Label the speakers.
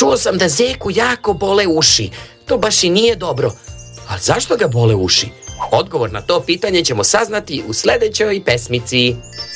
Speaker 1: Čuo sam da Zeku jako bole uši. To baš i nije dobro. Ali zašto ga bole uši? Odgovor na to pitanje ćemo saznati u sljedećoj pesmici.